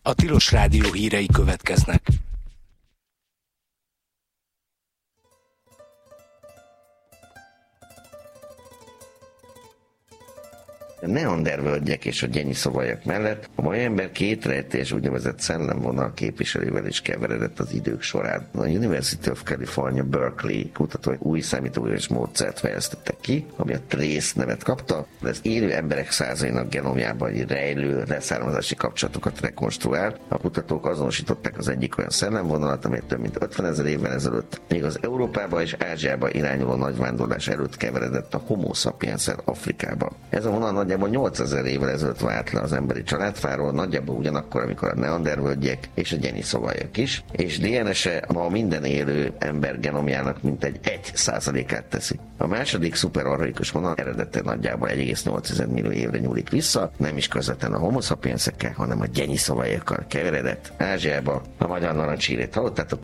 A Tilos Rádió hírei következnek. A neandervölgyek és a gyenyiszobajak mellett a mai ember két rejtélyes úgynevezett szellemvonal képviselővel is keveredett az idők során. A University of California Berkeley kutatói új számítógépes módszert fejlesztettek ki, ami a Trace nevet kapta, de az élő emberek százainak genomjában rejlő leszármazási kapcsolatokat rekonstruál. A kutatók azonosították az egyik olyan szellemvonalat, amely több mint 50 000 évvel ezelőtt még az Európába és Ázsiába irányuló nagyvándorlás előtt keveredett a Homo sapiens-el Afrikába. Ez a vonal nagyjából 8000 évvel ezelőtt vált le az emberi családfáról, nagyjából ugyanakkor, amikor a neandervölgyek és a gyenyiszobajak is, és DNS-e ma minden élő ember genomjának mintegy 1%-át teszi. A második szuperarchaikus vonal eredete nagyjából 1,8 millió évre nyúlik vissza, nem is közvetlen a Homo sapiensekkel, hanem a gyennyiszobályokkal keveredett Ázsiába. A magyar narancsírét hallottátok?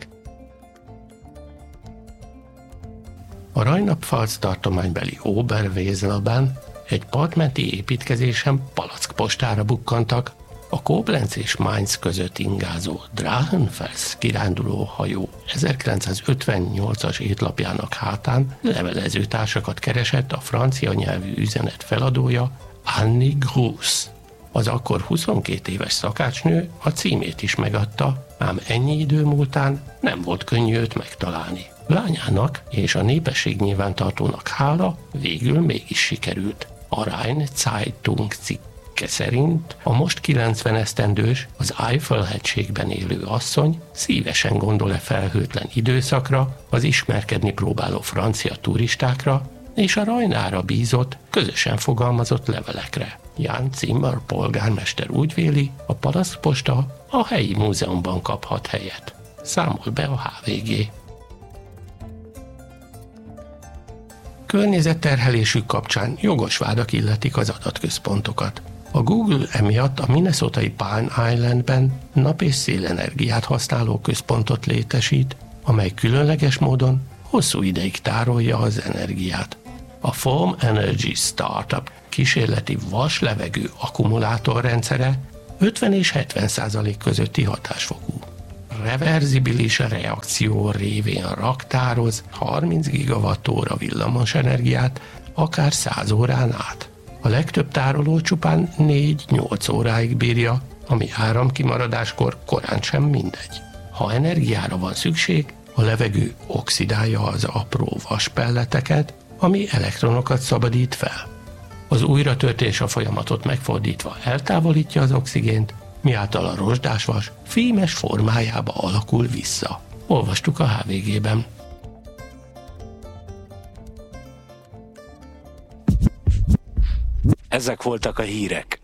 A Rajnap-Pfalz tartománybeli Oberweselben egy partmenti építkezésen palackpostára bukkantak. A Koblenz és Mainz között ingázó Drachenfels kiránduló hajó 1958-as étlapjának hátán levelezőtársakat keresett a francia nyelvű üzenet feladója, Annie Gruss. Az akkor 22 éves szakácsnő a címét is megadta, ám ennyi idő múltán nem volt könnyű őt megtalálni. Lányának és a népességnyilvántartónak hála végül mégis sikerült. A Rhein Zeitung cikke szerint a most 90 esztendős, az Eifel-hegységben élő asszony szívesen gondol-e felhőtlen időszakra, az ismerkedni próbáló francia turistákra és a Rajnára bízott, közösen fogalmazott levelekre. Jan Zimmer polgármester úgy véli, a palackposta a helyi múzeumban kaphat helyet. Számol be a HVG. Környezetterhelésük kapcsán jogos vádak illetik az adatközpontokat. A Google emiatt a minnesotai Palm Islandben nap- és szélenergiát használó központot létesít, amely különleges módon hosszú ideig tárolja az energiát. A Foam Energy Startup kísérleti vas-levegő akkumulátorrendszere 50 és 70% közötti hatásfokú. Reverzibilis reakció révén raktároz 30 gigawattóra villamosenergiát akár 100 órán át. A legtöbb tároló csupán 4-8 óráig bírja, ami áramkimaradáskor korán sem mindegy. Ha energiára van szükség, a levegő oxidálja az apró vaspelleteket, ami elektronokat szabadít fel. Az újratöltés a folyamatot megfordítva eltávolítja az oxigént, miáltal a rozsdásvas fémes formájába alakul vissza. Olvastuk a HVG-ben. Ezek voltak a hírek.